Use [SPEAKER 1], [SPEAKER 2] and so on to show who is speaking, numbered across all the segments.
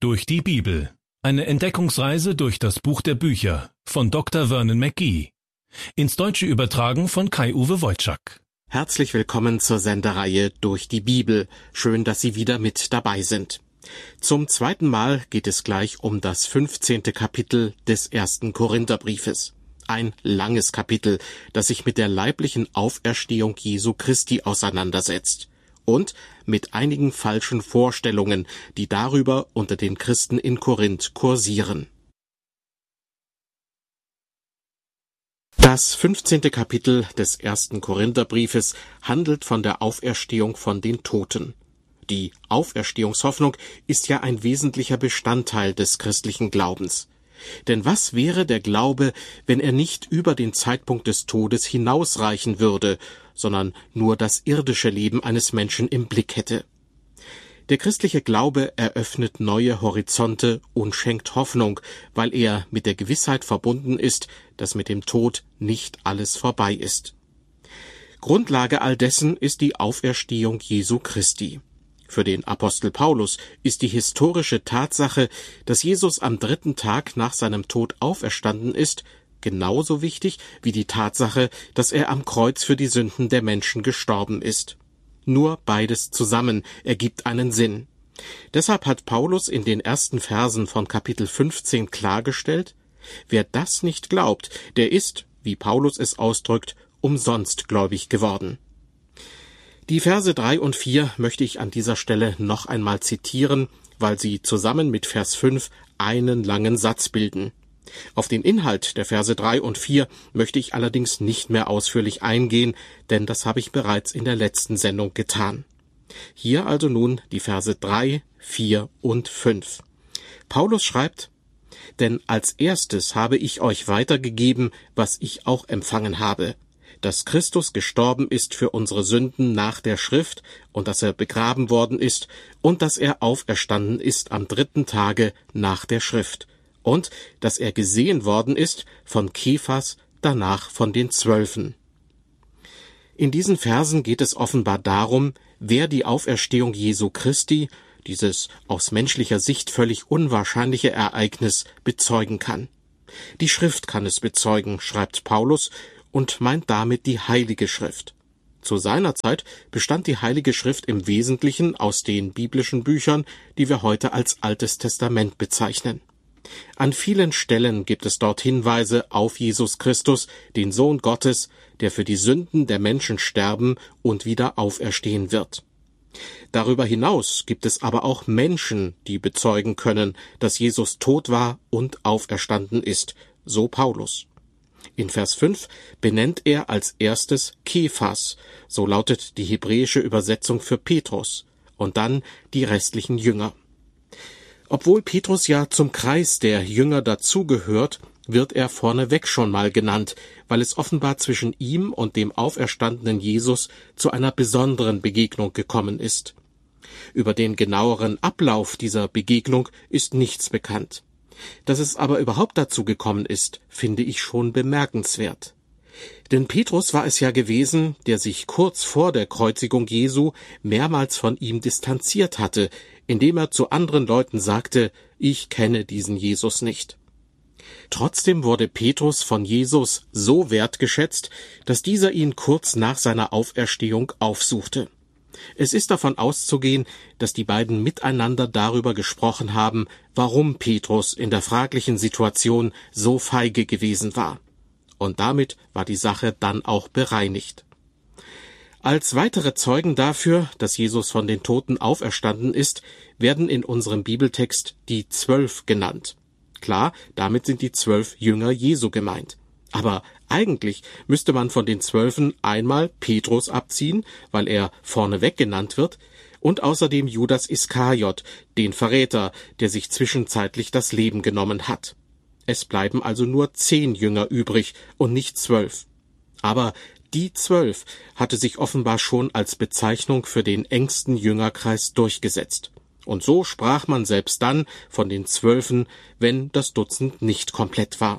[SPEAKER 1] Durch die Bibel. Eine Entdeckungsreise durch das Buch der Bücher von Dr. Vernon McGee. Ins Deutsche übertragen von Kai-Uwe Wojczak.
[SPEAKER 2] Herzlich willkommen zur Sendereihe Durch die Bibel. Schön, dass Sie wieder mit dabei sind. Zum zweiten Mal geht es gleich um das 15. Kapitel des 1. Korintherbriefes. Ein langes Kapitel, das sich mit der leiblichen Auferstehung Jesu Christi auseinandersetzt. Und mit einigen falschen Vorstellungen, die darüber unter den Christen in Korinth kursieren. Das 15. Kapitel des 1. Korintherbriefes handelt von der Auferstehung von den Toten. Die Auferstehungshoffnung ist ja ein wesentlicher Bestandteil des christlichen Glaubens. Denn was wäre der Glaube, wenn er nicht über den Zeitpunkt des Todes hinausreichen würde, sondern nur das irdische Leben eines Menschen im Blick hätte? Der christliche Glaube eröffnet neue Horizonte und schenkt Hoffnung, weil er mit der Gewissheit verbunden ist, dass mit dem Tod nicht alles vorbei ist. Grundlage all dessen ist die Auferstehung Jesu Christi. Für den Apostel Paulus ist die historische Tatsache, dass Jesus am 3. Tag nach seinem Tod auferstanden ist, genauso wichtig wie die Tatsache, dass er am Kreuz für die Sünden der Menschen gestorben ist. Nur beides zusammen ergibt einen Sinn. Deshalb hat Paulus in den ersten Versen von Kapitel 15 klargestellt: Wer das nicht glaubt, der ist, wie Paulus es ausdrückt, umsonst gläubig geworden. Die Verse 3 und 4 möchte ich an dieser Stelle noch einmal zitieren, weil sie zusammen mit Vers 5 einen langen Satz bilden. Auf den Inhalt der Verse 3 und 4 möchte ich allerdings nicht mehr ausführlich eingehen, denn das habe ich bereits in der letzten Sendung getan. Hier also nun die Verse 3, 4 und 5. Paulus schreibt: Denn als erstes habe ich euch weitergegeben, was ich auch empfangen habe, dass Christus gestorben ist für unsere Sünden nach der Schrift und dass er begraben worden ist und dass er auferstanden ist am 3. Tage nach der Schrift und dass er gesehen worden ist von Kephas, danach von den 12. In diesen Versen geht es offenbar darum, wer die Auferstehung Jesu Christi, dieses aus menschlicher Sicht völlig unwahrscheinliche Ereignis, bezeugen kann. Die Schrift kann es bezeugen, schreibt Paulus, und meint damit die Heilige Schrift. Zu seiner Zeit bestand die Heilige Schrift im Wesentlichen aus den biblischen Büchern, die wir heute als Altes Testament bezeichnen. An vielen Stellen gibt es dort Hinweise auf Jesus Christus, den Sohn Gottes, der für die Sünden der Menschen sterben und wieder auferstehen wird. Darüber hinaus gibt es aber auch Menschen, die bezeugen können, dass Jesus tot war und auferstanden ist, so Paulus. In Vers 5 benennt er als erstes Kephas, so lautet die hebräische Übersetzung für Petrus, und dann die restlichen Jünger. Obwohl Petrus ja zum Kreis der Jünger dazugehört, wird er vorneweg schon mal genannt, weil es offenbar zwischen ihm und dem auferstandenen Jesus zu einer besonderen Begegnung gekommen ist. Über den genaueren Ablauf dieser Begegnung ist nichts bekannt. Dass es aber überhaupt dazu gekommen ist, finde ich schon bemerkenswert. Denn Petrus war es ja gewesen, der sich kurz vor der Kreuzigung Jesu mehrmals von ihm distanziert hatte, indem er zu anderen Leuten sagte: Ich kenne diesen Jesus nicht. Trotzdem wurde Petrus von Jesus so wertgeschätzt, dass dieser ihn kurz nach seiner Auferstehung aufsuchte. Es ist davon auszugehen, dass die beiden miteinander darüber gesprochen haben, warum Petrus in der fraglichen Situation so feige gewesen war. Und damit war die Sache dann auch bereinigt. Als weitere Zeugen dafür, dass Jesus von den Toten auferstanden ist, werden in unserem Bibeltext die 12 genannt. Klar, damit sind die 12 Jünger Jesu gemeint. Aber eigentlich müsste man von den 12 einmal Petrus abziehen, weil er vorneweg genannt wird, und außerdem Judas Iskariot, den Verräter, der sich zwischenzeitlich das Leben genommen hat. Es bleiben also nur 10 Jünger übrig und nicht 12. Aber die 12 hatte sich offenbar schon als Bezeichnung für den engsten Jüngerkreis durchgesetzt. Und so sprach man selbst dann von den 12, wenn das Dutzend nicht komplett war.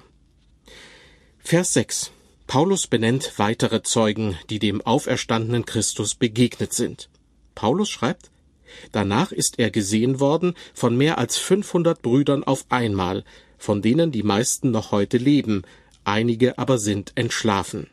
[SPEAKER 2] Vers 6. Paulus benennt weitere Zeugen, die dem auferstandenen Christus begegnet sind. Paulus schreibt: Danach ist er gesehen worden von mehr als 500 Brüdern auf einmal, von denen die meisten noch heute leben, einige aber sind entschlafen.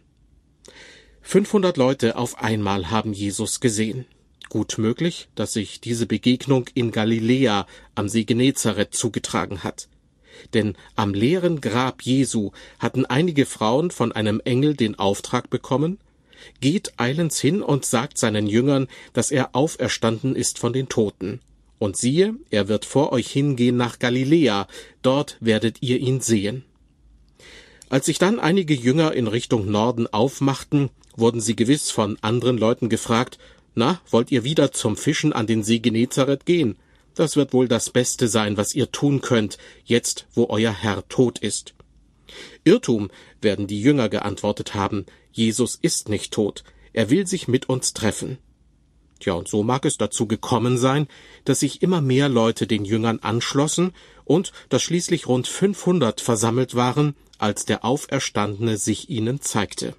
[SPEAKER 2] 500 Leute auf einmal haben Jesus gesehen. Gut möglich, dass sich diese Begegnung in Galiläa am See Genezareth zugetragen hat. Denn am leeren Grab Jesu hatten einige Frauen von einem Engel den Auftrag bekommen: Geht eilends hin und sagt seinen Jüngern, dass er auferstanden ist von den Toten. Und siehe, er wird vor euch hingehen nach Galiläa, dort werdet ihr ihn sehen. Als sich dann einige Jünger in Richtung Norden aufmachten, wurden sie gewiss von anderen Leuten gefragt: Na, wollt ihr wieder zum Fischen an den See Genezareth gehen? Das wird wohl das Beste sein, was ihr tun könnt, jetzt wo euer Herr tot ist. Irrtum, werden die Jünger geantwortet haben. Jesus ist nicht tot, er will sich mit uns treffen. Tja, und so mag es dazu gekommen sein, dass sich immer mehr Leute den Jüngern anschlossen und dass schließlich rund 500 versammelt waren, als der Auferstandene sich ihnen zeigte.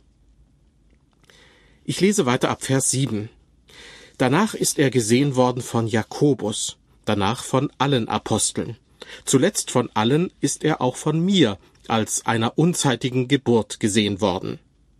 [SPEAKER 2] Ich lese weiter ab Vers 7. Danach ist er gesehen worden von Jakobus, danach von allen Aposteln. Zuletzt von allen ist er auch von mir als einer unzeitigen Geburt gesehen worden.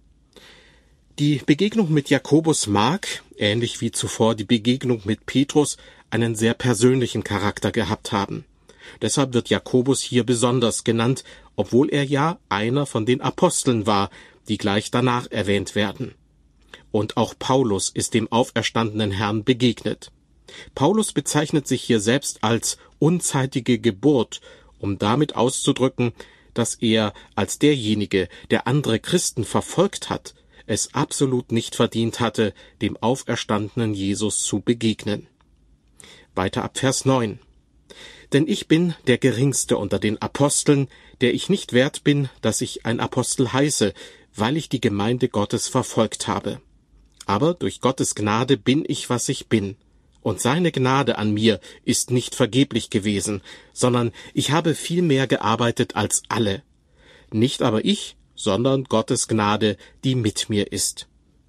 [SPEAKER 2] Die Begegnung mit Jakobus mag, ähnlich wie zuvor die Begegnung mit Petrus, einen sehr persönlichen Charakter gehabt haben. Deshalb wird Jakobus hier besonders genannt, obwohl er ja einer von den Aposteln war, die gleich danach erwähnt werden. Und auch Paulus ist dem auferstandenen Herrn begegnet. Paulus bezeichnet sich hier selbst als unzeitige Geburt, um damit auszudrücken, dass er als derjenige, der andere Christen verfolgt hat, es absolut nicht verdient hatte, dem auferstandenen Jesus zu begegnen. Weiter ab Vers 9. Denn ich bin der Geringste unter den Aposteln, der ich nicht wert bin, dass ich ein Apostel heiße, weil ich die Gemeinde Gottes verfolgt habe. Aber durch Gottes Gnade bin ich, was ich bin. Und seine Gnade an mir ist nicht vergeblich gewesen, sondern ich habe viel mehr gearbeitet als alle. Nicht aber ich, sondern Gottes Gnade, die mit mir ist.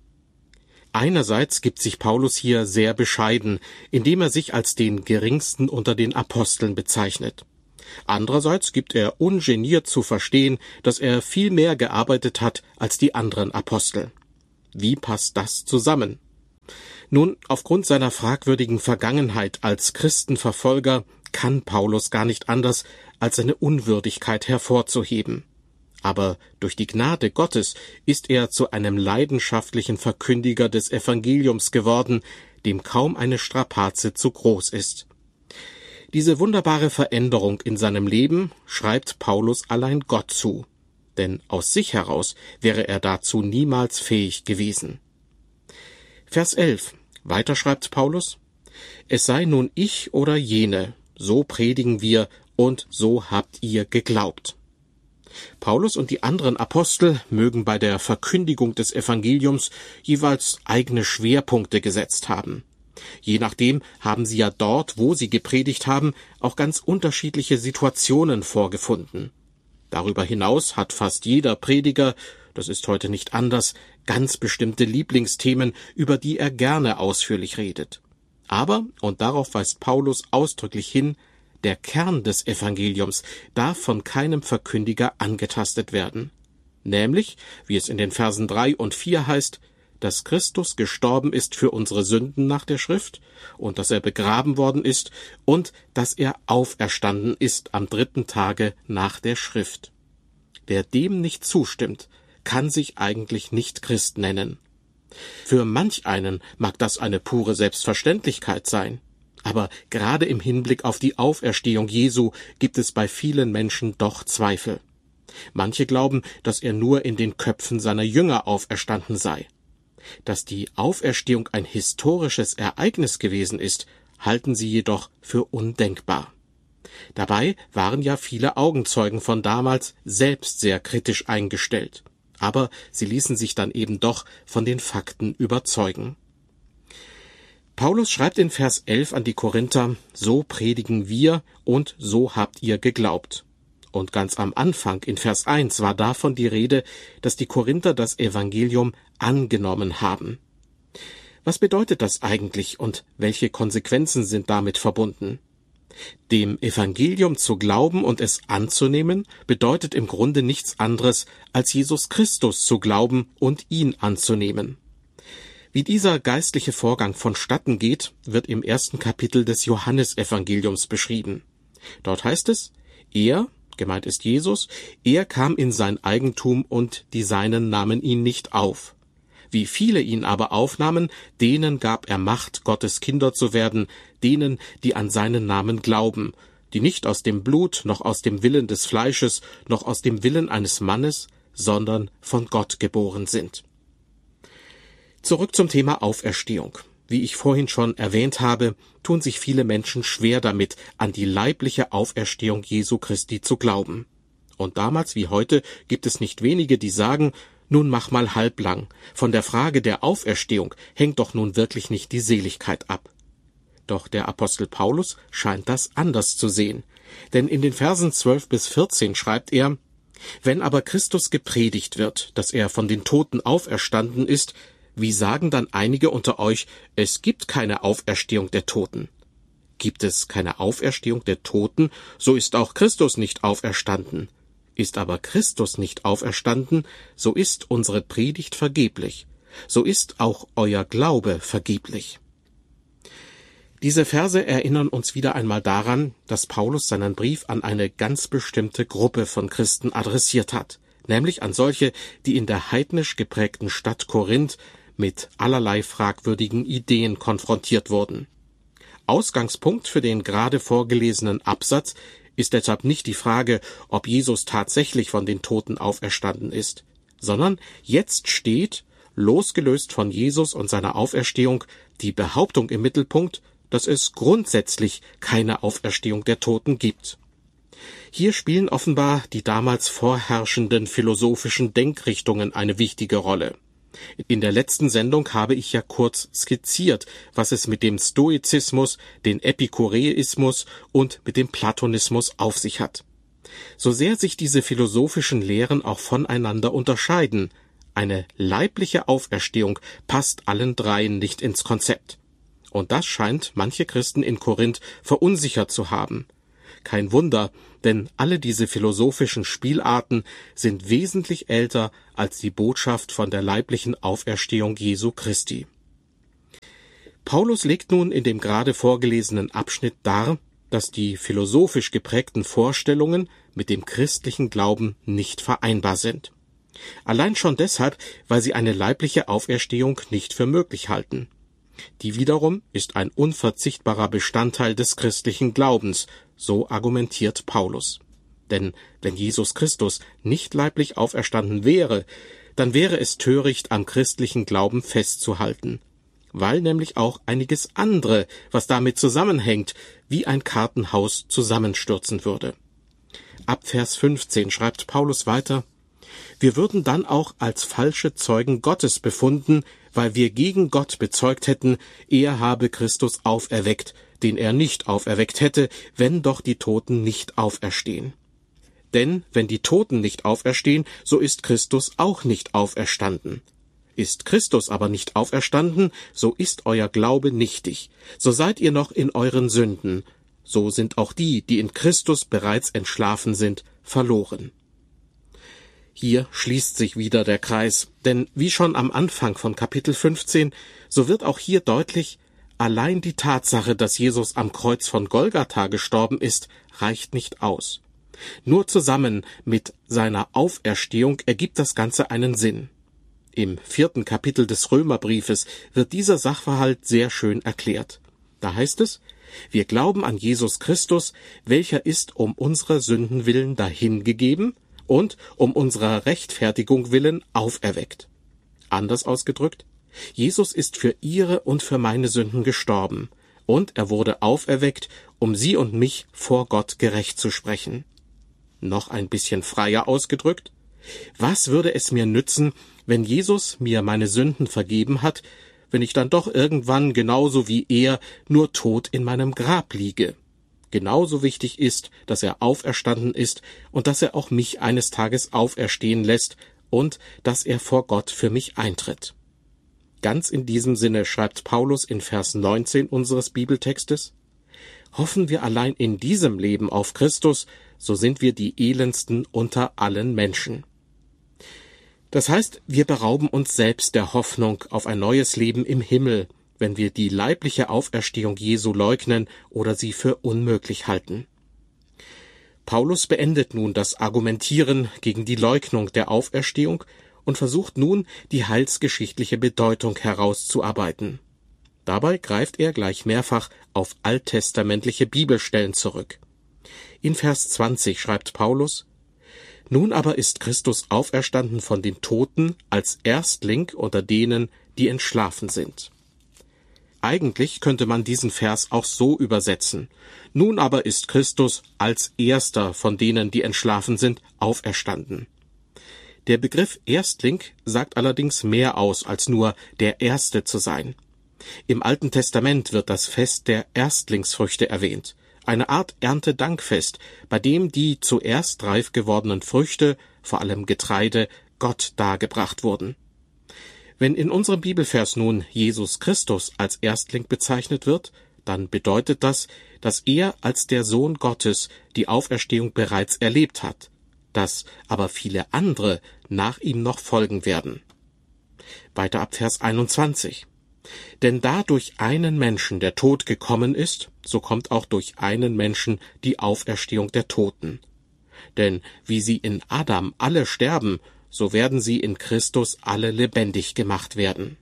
[SPEAKER 2] Einerseits gibt sich Paulus hier sehr bescheiden, indem er sich als den Geringsten unter den Aposteln bezeichnet. Andererseits gibt er ungeniert zu verstehen, dass er viel mehr gearbeitet hat als die anderen Apostel. Wie passt das zusammen? Nun, aufgrund seiner fragwürdigen Vergangenheit als Christenverfolger kann Paulus gar nicht anders, als seine Unwürdigkeit hervorzuheben. Aber durch die Gnade Gottes ist er zu einem leidenschaftlichen Verkündiger des Evangeliums geworden, dem kaum eine Strapaze zu groß ist. Diese wunderbare Veränderung in seinem Leben schreibt Paulus allein Gott zu, denn aus sich heraus wäre er dazu niemals fähig gewesen. Vers 11. Weiter schreibt Paulus: Es sei nun ich oder jene, so predigen wir und so habt ihr geglaubt. Paulus und die anderen Apostel mögen bei der Verkündigung des Evangeliums jeweils eigene Schwerpunkte gesetzt haben. Je nachdem haben sie ja dort, wo sie gepredigt haben, auch ganz unterschiedliche Situationen vorgefunden. Darüber hinaus hat fast jeder Prediger, das ist heute nicht anders, ganz bestimmte Lieblingsthemen, über die er gerne ausführlich redet. Aber, und darauf weist Paulus ausdrücklich hin, der Kern des Evangeliums darf von keinem Verkündiger angetastet werden. Nämlich, wie es in den Versen 3 und 4 heißt, dass Christus gestorben ist für unsere Sünden nach der Schrift und dass er begraben worden ist und dass er auferstanden ist am 3. Tage nach der Schrift. Wer dem nicht zustimmt, kann sich eigentlich nicht Christ nennen. Für manch einen mag das eine pure Selbstverständlichkeit sein. Aber gerade im Hinblick auf die Auferstehung Jesu gibt es bei vielen Menschen doch Zweifel. Manche glauben, dass er nur in den Köpfen seiner Jünger auferstanden sei. Dass die Auferstehung ein historisches Ereignis gewesen ist, halten sie jedoch für undenkbar. Dabei waren ja viele Augenzeugen von damals selbst sehr kritisch eingestellt. Aber sie ließen sich dann eben doch von den Fakten überzeugen. Paulus schreibt in Vers 11 an die Korinther: So predigen wir und so habt ihr geglaubt. Und ganz am Anfang in Vers 1 war davon die Rede, dass die Korinther das Evangelium angenommen haben. Was bedeutet das eigentlich und welche Konsequenzen sind damit verbunden? Dem Evangelium zu glauben und es anzunehmen, bedeutet im Grunde nichts anderes, als Jesus Christus zu glauben und ihn anzunehmen. Wie dieser geistliche Vorgang vonstatten geht, wird im 1. Kapitel des Johannesevangeliums beschrieben. Dort heißt es, er, gemeint ist Jesus, er kam in sein Eigentum und die Seinen nahmen ihn nicht auf. Wie viele ihn aber aufnahmen, denen gab er Macht, Gottes Kinder zu werden, denen, die an seinen Namen glauben, die nicht aus dem Blut, noch aus dem Willen des Fleisches, noch aus dem Willen eines Mannes, sondern von Gott geboren sind. Zurück zum Thema Auferstehung. Wie ich vorhin schon erwähnt habe, tun sich viele Menschen schwer damit, an die leibliche Auferstehung Jesu Christi zu glauben. Und damals wie heute gibt es nicht wenige, die sagen, nun mach mal halblang, von der Frage der Auferstehung hängt doch nun wirklich nicht die Seligkeit ab. Doch der Apostel Paulus scheint das anders zu sehen, denn in den Versen 12 bis 14 schreibt er, wenn aber Christus gepredigt wird, dass er von den Toten auferstanden ist, wie sagen dann einige unter euch, es gibt keine Auferstehung der Toten? Gibt es keine Auferstehung der Toten, so ist auch Christus nicht auferstanden. Ist aber Christus nicht auferstanden, so ist unsere Predigt vergeblich, so ist auch euer Glaube vergeblich. Diese Verse erinnern uns wieder einmal daran, dass Paulus seinen Brief an eine ganz bestimmte Gruppe von Christen adressiert hat, nämlich an solche, die in der heidnisch geprägten Stadt Korinth mit allerlei fragwürdigen Ideen konfrontiert wurden. Ausgangspunkt für den gerade vorgelesenen Absatz ist deshalb nicht die Frage, ob Jesus tatsächlich von den Toten auferstanden ist, sondern jetzt steht, losgelöst von Jesus und seiner Auferstehung, die Behauptung im Mittelpunkt, dass es grundsätzlich keine Auferstehung der Toten gibt. Hier spielen offenbar die damals vorherrschenden philosophischen Denkrichtungen eine wichtige Rolle. In der letzten Sendung habe ich ja kurz skizziert, was es mit dem Stoizismus, dem Epikureismus und mit dem Platonismus auf sich hat. So sehr sich diese philosophischen Lehren auch voneinander unterscheiden, eine leibliche Auferstehung passt allen dreien nicht ins Konzept. Und das scheint manche Christen in Korinth verunsichert zu haben. Kein Wunder, denn alle diese philosophischen Spielarten sind wesentlich älter als die Botschaft von der leiblichen Auferstehung Jesu Christi. Paulus legt nun in dem gerade vorgelesenen Abschnitt dar, dass die philosophisch geprägten Vorstellungen mit dem christlichen Glauben nicht vereinbar sind. Allein schon deshalb, weil sie eine leibliche Auferstehung nicht für möglich halten. Die wiederum ist ein unverzichtbarer Bestandteil des christlichen Glaubens, so argumentiert Paulus. Denn wenn Jesus Christus nicht leiblich auferstanden wäre, dann wäre es töricht, am christlichen Glauben festzuhalten, weil nämlich auch einiges andere, was damit zusammenhängt, wie ein Kartenhaus zusammenstürzen würde. Ab Vers 15 schreibt Paulus weiter, wir würden dann auch als falsche Zeugen Gottes befunden, weil wir gegen Gott bezeugt hätten, er habe Christus auferweckt, den er nicht auferweckt hätte, wenn doch die Toten nicht auferstehen. Denn wenn die Toten nicht auferstehen, so ist Christus auch nicht auferstanden. Ist Christus aber nicht auferstanden, so ist euer Glaube nichtig, so seid ihr noch in euren Sünden, so sind auch die, die in Christus bereits entschlafen sind, verloren. Hier schließt sich wieder der Kreis, denn wie schon am Anfang von Kapitel 15, so wird auch hier deutlich, allein die Tatsache, dass Jesus am Kreuz von Golgatha gestorben ist, reicht nicht aus. Nur zusammen mit seiner Auferstehung ergibt das Ganze einen Sinn. Im 4. Kapitel des Römerbriefes wird dieser Sachverhalt sehr schön erklärt. Da heißt es, wir glauben an Jesus Christus, welcher ist um unserer Sünden willen dahingegeben und um unserer Rechtfertigung willen auferweckt. Anders ausgedrückt, Jesus ist für ihre und für meine Sünden gestorben, und er wurde auferweckt, um sie und mich vor Gott gerecht zu sprechen. Noch ein bisschen freier ausgedrückt, was würde es mir nützen, wenn Jesus mir meine Sünden vergeben hat, wenn ich dann doch irgendwann genauso wie er nur tot in meinem Grab liege? Genauso wichtig ist, dass er auferstanden ist und dass er auch mich eines Tages auferstehen lässt und dass er vor Gott für mich eintritt. ganz in diesem Sinne schreibt Paulus in Vers 19 unseres Bibeltextes: Hoffen wir allein in diesem Leben auf Christus, so sind wir die elendsten unter allen Menschen. Das heißt, wir berauben uns selbst der Hoffnung auf ein neues Leben im Himmel, wenn wir die leibliche Auferstehung Jesu leugnen oder sie für unmöglich halten. Paulus beendet nun das Argumentieren gegen die Leugnung der Auferstehung und versucht nun, die heilsgeschichtliche Bedeutung herauszuarbeiten. Dabei greift er gleich mehrfach auf alttestamentliche Bibelstellen zurück. In Vers 20 schreibt Paulus: Nun aber ist Christus auferstanden von den Toten als Erstling unter denen, die entschlafen sind. Eigentlich könnte man diesen Vers auch so übersetzen: Nun aber ist Christus als Erster von denen, die entschlafen sind, auferstanden. Der Begriff Erstling sagt allerdings mehr aus, als nur der Erste zu sein. Im Alten Testament wird das Fest der Erstlingsfrüchte erwähnt, eine Art Erntedankfest, bei dem die zuerst reif gewordenen Früchte, vor allem Getreide, Gott dargebracht wurden. Wenn in unserem Bibelvers nun Jesus Christus als Erstling bezeichnet wird, dann bedeutet das, dass er als der Sohn Gottes die Auferstehung bereits erlebt hat, dass aber viele andere nach ihm noch folgen werden. Weiter ab Vers 21. Denn da durch einen Menschen der Tod gekommen ist, so kommt auch durch einen Menschen die Auferstehung der Toten. Denn wie sie in Adam alle sterben, so werden sie in Christus alle lebendig gemacht werden.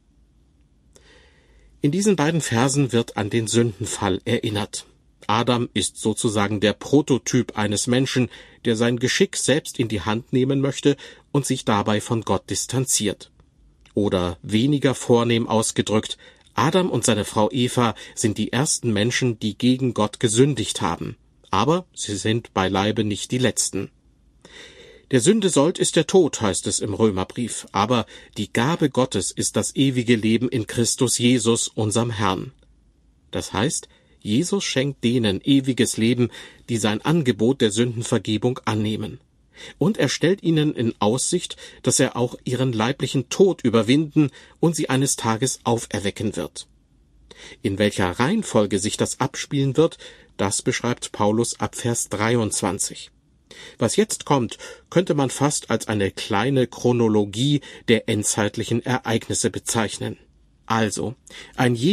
[SPEAKER 2] In diesen beiden Versen wird an den Sündenfall erinnert. Adam ist sozusagen der Prototyp eines Menschen, der sein Geschick selbst in die Hand nehmen möchte und sich dabei von Gott distanziert. Oder weniger vornehm ausgedrückt: Adam und seine Frau Eva sind die ersten Menschen, die gegen Gott gesündigt haben. Aber sie sind beileibe nicht die letzten. Der Sünde Sold ist der Tod, heißt es im Römerbrief, aber die Gabe Gottes ist das ewige Leben in Christus Jesus, unserem Herrn. Das heißt, Jesus schenkt denen ewiges Leben, die sein Angebot der Sündenvergebung annehmen. Und er stellt ihnen in Aussicht, dass er auch ihren leiblichen Tod überwinden und sie eines Tages auferwecken wird. In welcher Reihenfolge sich das abspielen wird, das beschreibt Paulus ab Vers 23. Was jetzt kommt, könnte man fast als eine kleine Chronologie der endzeitlichen Ereignisse bezeichnen. Also, ein